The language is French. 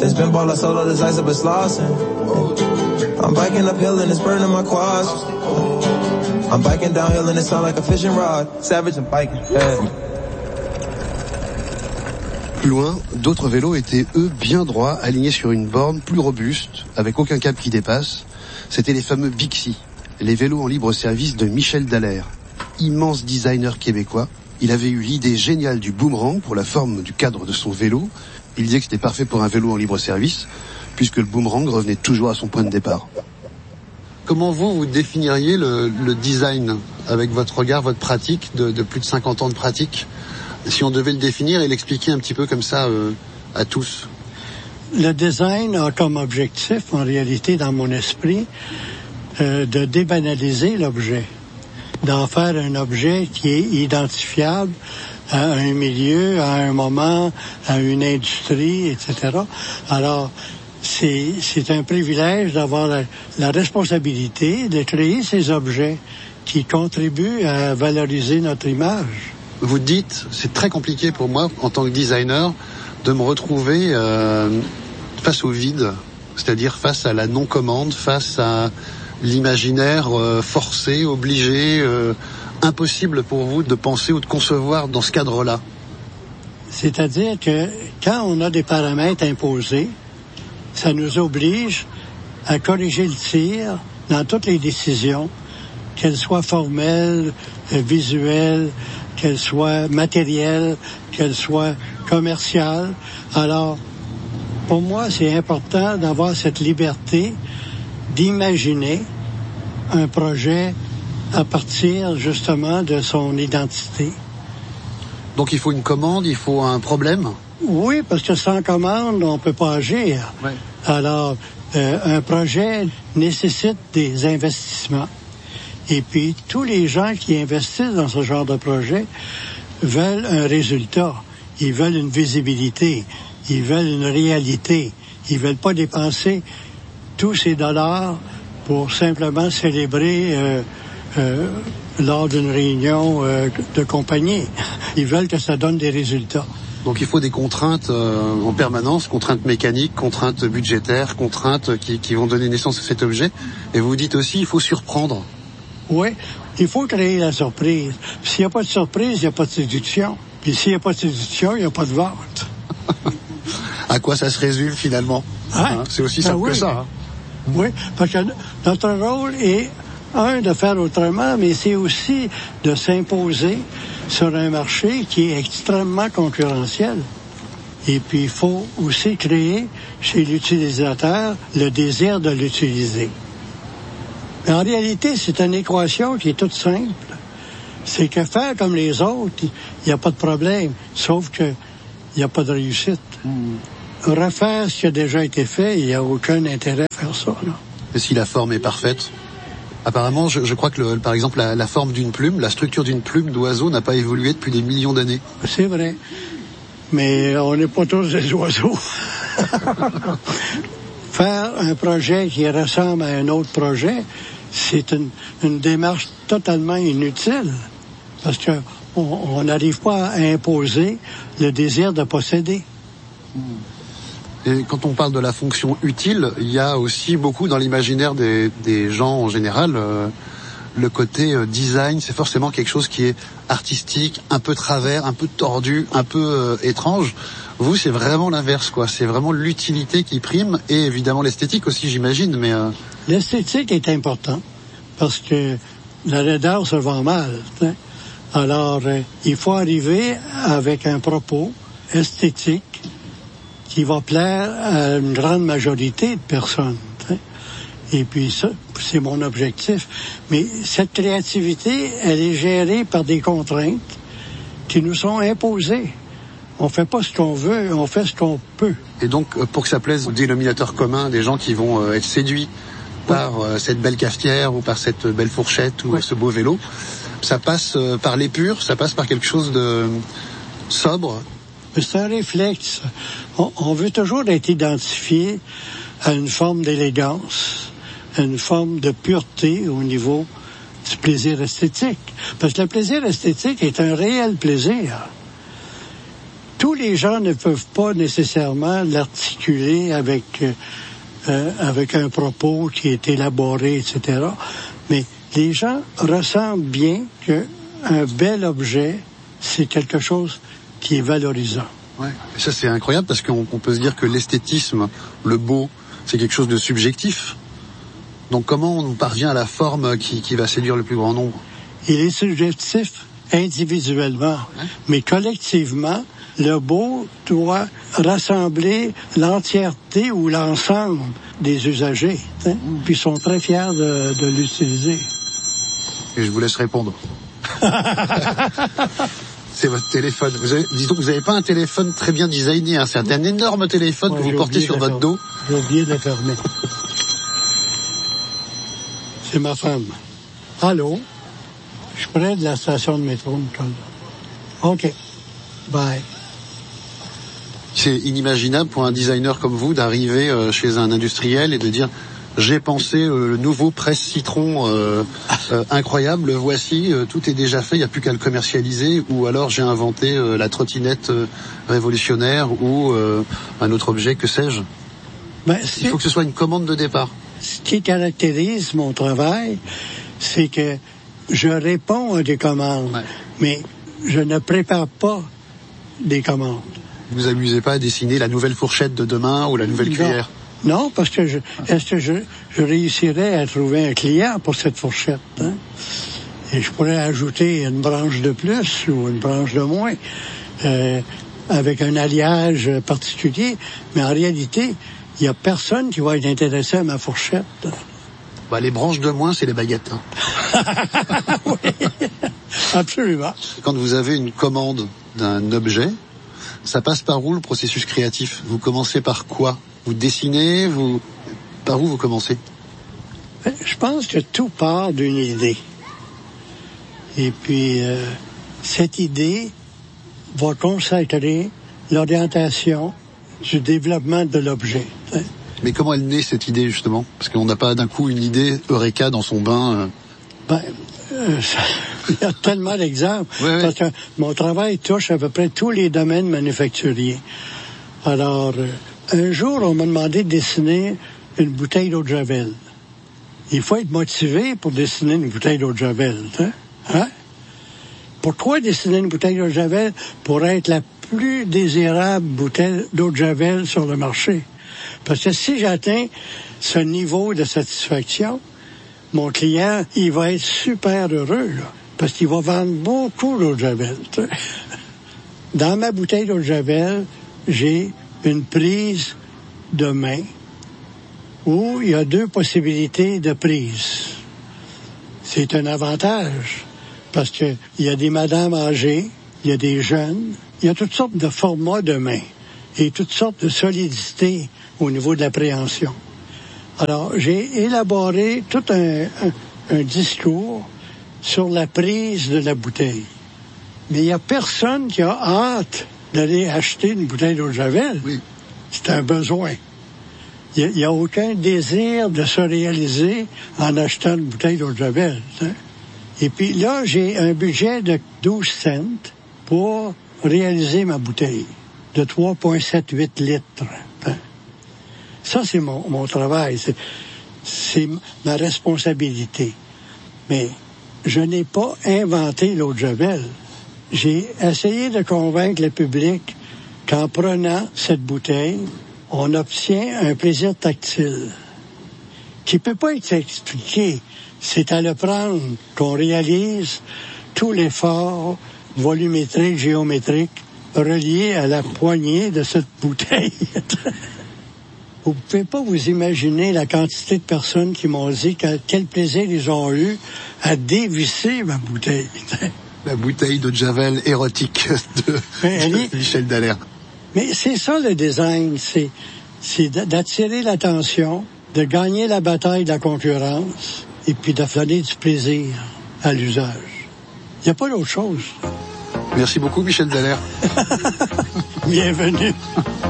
Since been ball, I solo this ice up a Slauson. I'm biking uphill and it's burning my quads. I'm biking downhill and it sound like a fishing rod. Savage and biking. Yeah. Plus loin, d'autres vélos étaient, eux, bien droits, alignés sur une borne plus robuste, avec aucun câble qui dépasse. C'étaient les fameux Bixi, les vélos en libre service de Michel Dallaire. Immense designer québécois, il avait eu l'idée géniale du boomerang pour la forme du cadre de son vélo. Il disait que c'était parfait pour un vélo en libre service, puisque le boomerang revenait toujours à son point de départ. Comment vous définiriez le design, avec votre regard, votre pratique de plus de 50 ans de pratique ? Si on devait le définir et l'expliquer un petit peu comme ça à tous. Le design a comme objectif, en réalité, dans mon esprit, de débanaliser l'objet, d'en faire un objet qui est identifiable à un milieu, à un moment, à une industrie, etc. Alors, c'est un privilège d'avoir la responsabilité de créer ces objets qui contribuent à valoriser notre image. Vous dites, c'est très compliqué pour moi, en tant que designer, de me retrouver face au vide, c'est-à-dire face à la non-commande, face à l'imaginaire forcé, obligé, impossible pour vous de penser ou de concevoir dans ce cadre-là. C'est-à-dire que quand on a des paramètres imposés, ça nous oblige à corriger le tir dans toutes les décisions, qu'elles soient formelles, visuelles, qu'elles soient matérielles, qu'elles soient commerciales. Alors, pour moi, c'est important d'avoir cette liberté d'imaginer un projet à partir, justement, de son identité. Donc, il faut une commande, il faut un problème? Oui, parce que sans commande, on ne peut pas agir. Ouais. Alors, un projet nécessite des investissements. Et puis, tous les gens qui investissent dans ce genre de projet veulent un résultat. Ils veulent une visibilité. Ils veulent une réalité. Ils veulent pas dépenser tous ces dollars pour simplement célébrer lors d'une réunion de compagnie. Ils veulent que ça donne des résultats. Donc il faut des contraintes en permanence, contraintes mécaniques, contraintes budgétaires, contraintes qui vont donner naissance à cet objet. Et vous dites aussi, il faut surprendre. Oui, il faut créer la surprise. S'il n'y a pas de surprise, il n'y a pas de séduction. Puis s'il n'y a pas de séduction, il n'y a pas de vente. À quoi ça se résume finalement? Hein? C'est aussi simple que ça. Hein? Oui, parce que notre rôle est, de faire autrement, mais c'est aussi de s'imposer sur un marché qui est extrêmement concurrentiel. Et puis, il faut aussi créer chez l'utilisateur le désir de l'utiliser. Mais en réalité, c'est une équation qui est toute simple. C'est que faire comme les autres, il n'y a pas de problème, sauf que il n'y a pas de réussite. Refaire ce qui a déjà été fait, il n'y a aucun intérêt à faire ça. Là. Et si la forme est parfaite? Apparemment, je crois que, par exemple, la forme d'une plume, la structure d'une plume d'oiseau n'a pas évolué depuis des millions d'années. C'est vrai. Mais on n'est pas tous des oiseaux. Faire un projet qui ressemble à un autre projet, c'est une démarche totalement inutile. Parce que on n'arrive pas à imposer le désir de posséder. Et quand on parle de la fonction utile, il y a aussi beaucoup dans l'imaginaire des gens en général, le côté design, c'est forcément quelque chose qui est artistique, un peu travers, un peu tordu, un peu étrange. Vous, c'est vraiment l'inverse, quoi. C'est vraiment l'utilité qui prime et évidemment l'esthétique aussi, j'imagine. Mais l'esthétique est importante parce que la laideur se vend mal. T'sais. Alors, il faut arriver avec un propos esthétique qui va plaire à une grande majorité de personnes. T'sais. Et puis ça, c'est mon objectif. Mais cette créativité, elle est gérée par des contraintes qui nous sont imposées. On fait pas ce qu'on veut, on fait ce qu'on peut. Et donc, pour que ça plaise au dénominateur commun des gens qui vont être séduits par cette belle cafetière ou par cette belle fourchette ou ce beau vélo, ça passe par l'épure, ça passe par quelque chose de sobre. C'est un réflexe. On veut toujours être identifié à une forme d'élégance, à une forme de pureté au niveau du plaisir esthétique. Parce que le plaisir esthétique est un réel plaisir. tous les gens ne peuvent pas nécessairement l'articuler avec un propos qui est élaboré, etc. Mais les gens ressentent bien qu'un bel objet, c'est quelque chose qui est valorisant. Ouais. Et ça, c'est incroyable parce qu'on peut se dire que l'esthétisme, le beau, c'est quelque chose de subjectif. Donc comment on parvient à la forme qui va séduire le plus grand nombre? Il est subjectif individuellement, mais collectivement, le beau doit rassembler l'entièreté ou l'ensemble des usagers. Puis ils sont très fiers de l'utiliser. Et je vous laisse répondre. C'est votre téléphone. Dis-donc, vous n'avez pas un téléphone très bien designé, hein. C'est un énorme téléphone que vous portez sur votre dos. J'ai oublié de le fermer. C'est ma femme. Allô? Je suis près de la station de métro, Nicole. OK. Bye. C'est inimaginable pour un designer comme vous d'arriver chez un industriel et de dire j'ai pensé le nouveau presse-citron incroyable, le voici, tout est déjà fait, il n'y a plus qu'à le commercialiser, ou alors j'ai inventé la trottinette révolutionnaire ou un autre objet, que sais-je. Il faut que ce soit une commande de départ. Ce qui caractérise mon travail, c'est que je réponds à des commandes, mais je ne prépare pas des commandes. Vous amusez pas à dessiner la nouvelle fourchette de demain ou la nouvelle cuillère? Non, parce que est-ce que je réussirais à trouver un client pour cette fourchette, hein? Et je pourrais ajouter une branche de plus ou une branche de moins, avec un alliage particulier, mais en réalité, il n'y a personne qui va être intéressé à ma fourchette. Les branches de moins, c'est les baguettes. Hein. Oui, absolument. Quand vous avez une commande d'un objet, ça passe par où le processus créatif? Vous commencez par quoi? Vous dessinez? Par où vous commencez? Je pense que tout part d'une idée. Et puis, cette idée va consacrer l'orientation du développement de l'objet. Mais comment elle naît, cette idée, justement? Parce qu'on n'a pas d'un coup une idée eureka dans son bain. Il y a tellement d'exemples. Oui. Parce que mon travail touche à peu près tous les domaines manufacturiers. Alors, un jour, on m'a demandé de dessiner une bouteille d'eau de Javel. Il faut être motivé pour dessiner une bouteille d'eau de Javel. Hein? Pourquoi dessiner une bouteille d'eau de Javel? Pour être la plus désirable bouteille d'eau de Javel sur le marché. Parce que si j'atteins ce niveau de satisfaction, mon client, il va être super heureux, là, parce qu'il va vendre beaucoup d'eau de Javel. Dans ma bouteille d'eau de Javel, j'ai une prise de main où il y a 2 possibilités de prise. C'est un avantage, parce que il y a des madames âgées, il y a des jeunes, il y a toutes sortes de formats de main et toutes sortes de solidité au niveau de l'appréhension. Alors, j'ai élaboré tout un discours sur la prise de la bouteille. Mais il n'y a personne qui a hâte d'aller acheter une bouteille d'eau de Javel. Oui. C'est un besoin. Il n'y a aucun désir de se réaliser en achetant une bouteille d'eau de Javel. Hein? Et puis là, j'ai un budget de 12 cents pour réaliser ma bouteille de 3,78 litres. Hein? Ça, c'est mon travail. C'est ma responsabilité. Mais je n'ai pas inventé l'eau de Javel. J'ai essayé de convaincre le public qu'en prenant cette bouteille, on obtient un plaisir tactile qui peut pas être expliqué. C'est à le prendre qu'on réalise tout l'effort volumétrique, géométrique relié à la poignée de cette bouteille. Vous pouvez pas vous imaginer la quantité de personnes qui m'ont dit quel plaisir ils ont eu à dévisser ma bouteille. La bouteille de Javel érotique de Michel Dallaire. Mais c'est ça le design, c'est d'attirer l'attention, de gagner la bataille de la concurrence et puis de donner du plaisir à l'usage. Il n'y a pas d'autre chose. Merci beaucoup, Michel Dallaire. Bienvenue.